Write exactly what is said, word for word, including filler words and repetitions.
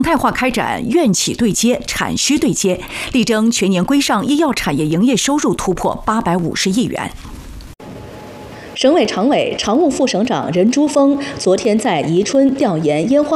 态化开展院企对接、产需对接，力争全年规上医药产业营业收入突破八百五十亿元。 省委常委、常务副省长任珠峰昨天在宜春调研烟花